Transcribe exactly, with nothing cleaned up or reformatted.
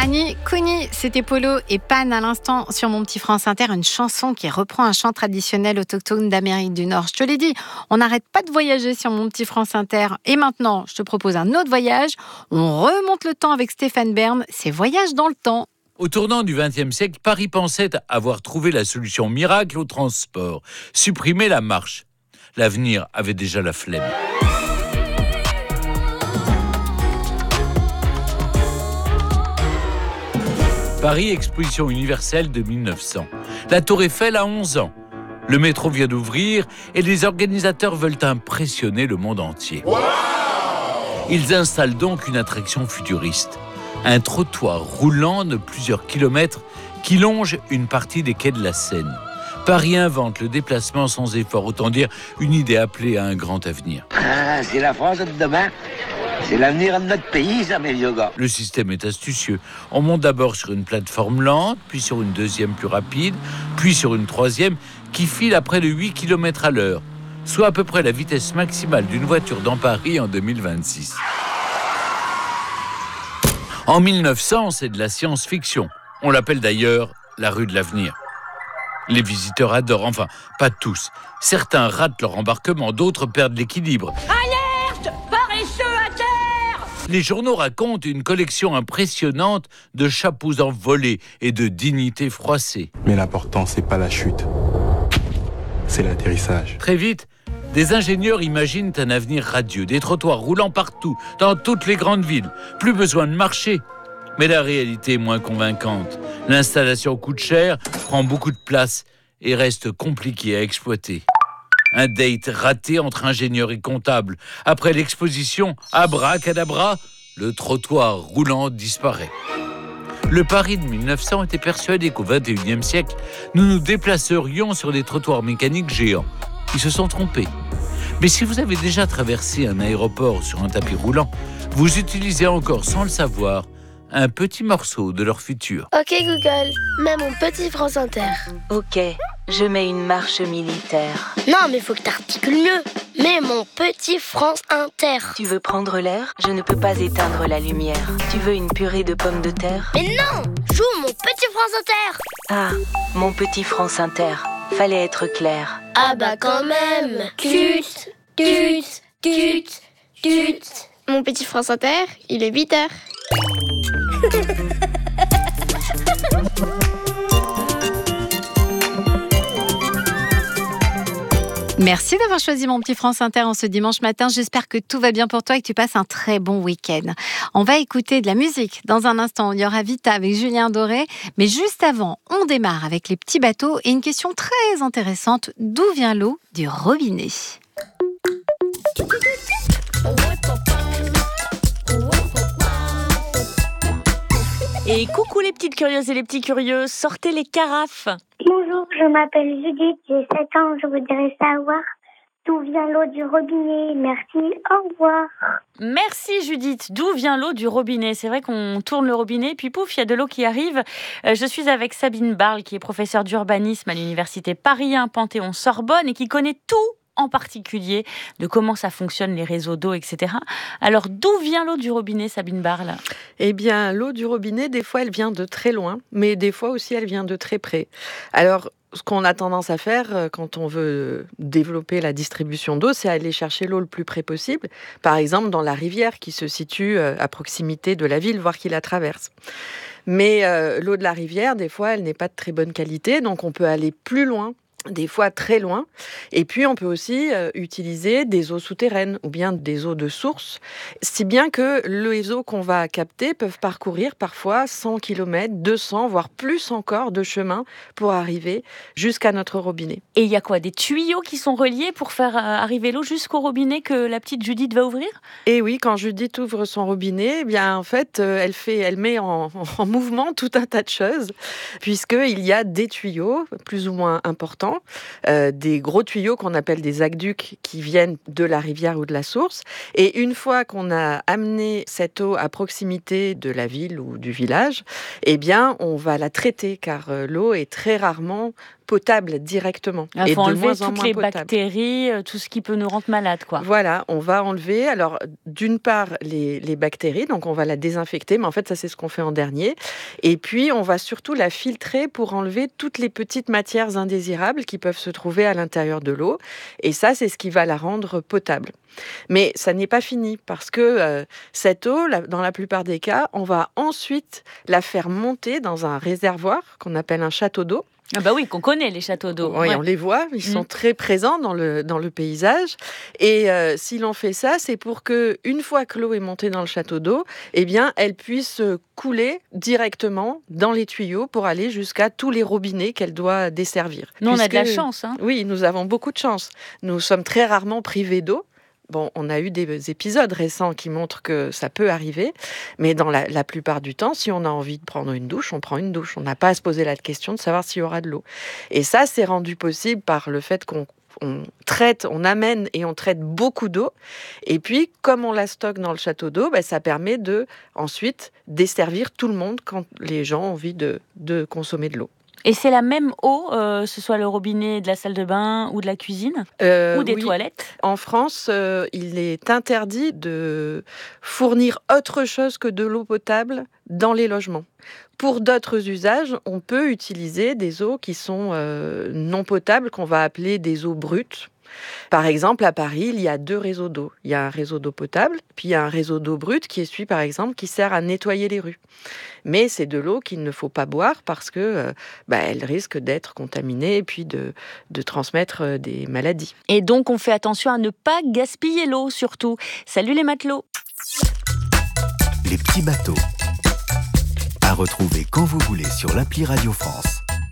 Annie Kouni, c'était Polo et Pan à l'instant sur Mon Petit France Inter, une chanson qui reprend un chant traditionnel autochtone d'Amérique du Nord. Je te l'ai dit, on n'arrête pas de voyager sur Mon Petit France Inter. Et maintenant, je te propose un autre voyage. On remonte le temps avec Stéphane Bern, c'est Voyage dans le temps. Au tournant du vingtième siècle, Paris pensait avoir trouvé la solution miracle au transport, supprimer la marche. L'avenir avait déjà la flemme. Paris, exposition universelle de mille neuf cents. La Tour Eiffel a onze ans. Le métro vient d'ouvrir et les organisateurs veulent impressionner le monde entier. Wow! Ils installent donc une attraction futuriste. Un trottoir roulant de plusieurs kilomètres qui longe une partie des quais de la Seine. Paris invente le déplacement sans effort, autant dire une idée appelée à un grand avenir. Ah, c'est la France de demain. C'est l'avenir de notre pays, ça, mes vieux gars. Le système est astucieux. On monte d'abord sur une plateforme lente, puis sur une deuxième plus rapide, puis sur une troisième qui file à près de huit kilomètres à l'heure, soit à peu près la vitesse maximale d'une voiture dans Paris en deux mille vingt-six. En mille neuf cents, c'est de la science-fiction. On l'appelle d'ailleurs la rue de l'avenir. Les visiteurs adorent, enfin, pas tous. Certains ratent leur embarquement, d'autres perdent l'équilibre. Alerte! Paresseux à terre! Les journaux racontent une collection impressionnante de chapeaux envolés et de dignités froissées. Mais l'important, c'est pas la chute, c'est l'atterrissage. Très vite, des ingénieurs imaginent un avenir radieux, des trottoirs roulants partout, dans toutes les grandes villes. Plus besoin de marcher. Mais la réalité est moins convaincante. L'installation coûte cher, prend beaucoup de place et reste compliquée à exploiter. Un date raté entre ingénieurs et comptables. Après l'exposition, abracadabra, le trottoir roulant disparaît. Le Paris de mille neuf cents était persuadé qu'au vingt et unième siècle, nous nous déplacerions sur des trottoirs mécaniques géants. Ils se sont trompés. Mais si vous avez déjà traversé un aéroport sur un tapis roulant, vous utilisez encore, sans le savoir, un petit morceau de leur futur. Ok Google, mets Mon Petit France Inter. Ok, je mets une marche militaire. Non mais faut que t'articules mieux. Mets Mon Petit France Inter. Tu veux prendre l'air? Je ne peux pas éteindre la lumière. Tu veux une purée de pommes de terre? Mais non, joue Mon Petit France Inter. Ah, Mon Petit France Inter. Fallait être clair. Ah bah quand même. Tut, tut, tut, tut. Mon Petit France Inter, il est huit heures. Merci d'avoir choisi Mon Petit France Inter en ce dimanche matin. J'espère que tout va bien pour toi et que tu passes un très bon week-end. On va écouter de la musique. Dans un instant, il y aura Vita avec Julien Doré. Mais juste avant, on démarre avec les petits bateaux et une question très intéressante. D'où vient l'eau du robinet ? Et coucou les petites curieuses et les petits curieux, sortez les carafes. Bonjour, je m'appelle Judith, j'ai sept ans, je voudrais savoir d'où vient l'eau du robinet. Merci, au revoir. Merci Judith, d'où vient l'eau du robinet? C'est vrai qu'on tourne le robinet, puis pouf, il y a de l'eau qui arrive. Euh, je suis avec Sabine Barle, qui est professeure d'urbanisme à l'université Paris un Panthéon-Sorbonne et qui connaît tout, en particulier de comment ça fonctionne, les réseaux d'eau, et cetera. Alors, d'où vient l'eau du robinet, Sabine Barle ? Eh bien, l'eau du robinet, des fois, elle vient de très loin, mais des fois aussi, elle vient de très près. Alors, ce qu'on a tendance à faire quand on veut développer la distribution d'eau, c'est aller chercher l'eau le plus près possible, par exemple dans la rivière qui se situe à proximité de la ville, voire qui la traverse. Mais euh, l'eau de la rivière, des fois, elle n'est pas de très bonne qualité, donc on peut aller plus loin, des fois très loin. Et puis, on peut aussi euh, utiliser des eaux souterraines ou bien des eaux de source, si bien que les eaux qu'on va capter peuvent parcourir parfois cent kilomètres, deux cents, voire plus encore de chemin pour arriver jusqu'à notre robinet. Et il y a quoi? Des tuyaux qui sont reliés pour faire arriver l'eau jusqu'au robinet que la petite Judith va ouvrir? Et oui, quand Judith ouvre son robinet, eh bien, en fait, elle, fait, elle met en, en mouvement tout un tas de choses, puisqu'il y a des tuyaux plus ou moins importants, Euh, des gros tuyaux qu'on appelle des aqueducs qui viennent de la rivière ou de la source. Et une fois qu'on a amené cette eau à proximité de la ville ou du village, eh bien, on va la traiter car euh, l'eau est très rarement potable directement. Il et faut de enlever moins en toutes moins les potable. bactéries, euh, tout ce qui peut nous rendre malades, quoi. Voilà, on va enlever, alors d'une part les, les bactéries, donc on va la désinfecter, mais en fait ça c'est ce qu'on fait en dernier. Et puis on va surtout la filtrer pour enlever toutes les petites matières indésirables qui peuvent se trouver à l'intérieur de l'eau. Et ça c'est ce qui va la rendre potable. Mais ça n'est pas fini parce que euh, cette eau, la, dans la plupart des cas, on va ensuite la faire monter dans un réservoir qu'on appelle un château d'eau. Ah bah oui, qu'on connaît les châteaux d'eau. Oui, ouais. On les voit, ils sont mmh. très présents dans le, dans le paysage. Et euh, si l'on fait ça, c'est pour que une fois que l'eau est montée dans le château d'eau, eh bien, elle puisse couler directement dans les tuyaux pour aller jusqu'à tous les robinets qu'elle doit desservir. Nous, Puisque, on a de la chance. Hein. Oui, nous avons beaucoup de chance. Nous sommes très rarement privés d'eau. Bon, on a eu des épisodes récents qui montrent que ça peut arriver, mais dans la, la plupart du temps, si on a envie de prendre une douche, on prend une douche. On n'a pas à se poser la question de savoir s'il y aura de l'eau. Et ça, c'est rendu possible par le fait qu'on on traite, on amène et on traite beaucoup d'eau. Et puis, comme on la stocke dans le château d'eau, ben, ça permet de ensuite desservir tout le monde quand les gens ont envie de, de consommer de l'eau. Et c'est la même eau, euh, ce soit le robinet de la salle de bain ou de la cuisine euh, ou des oui. toilettes. En France, euh, il est interdit de fournir autre chose que de l'eau potable dans les logements. Pour d'autres usages, on peut utiliser des eaux qui sont euh, non potables, qu'on va appeler des eaux brutes. Par exemple, à Paris, il y a deux réseaux d'eau. Il y a un réseau d'eau potable, puis il y a un réseau d'eau brute qui est celui, par exemple, qui sert à nettoyer les rues. Mais c'est de l'eau qu'il ne faut pas boire parce que euh, bah, elle risque d'être contaminée et puis de, de transmettre des maladies. Et donc, on fait attention à ne pas gaspiller l'eau, surtout. Salut les matelots. Les petits bateaux. À retrouver quand vous voulez sur l'appli Radio France.